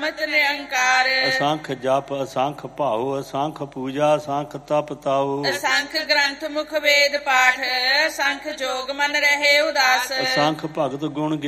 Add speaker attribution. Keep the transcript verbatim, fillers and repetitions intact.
Speaker 1: ਸੋਚ ਨਿਰੰਕਾਰ।
Speaker 2: ਅਸੰਖ ਜਪ ਅਸੰਖ ਭਾਉ ਅਸੰਖ ਪੂਜਾ ਅਸੰਖ ਤਪ ਤਾਉ।
Speaker 1: ਅਸੰਖ ਗ੍ਰੰਥ ਮੁਖ ਵੇਦ ਪਾਠ ਅਸੰਖ ਜੋਗ ਮਨ ਰਹੇ ਉਦਾਸ।
Speaker 2: ਅਸੰਖ ਭਗਤ ਗੁਣ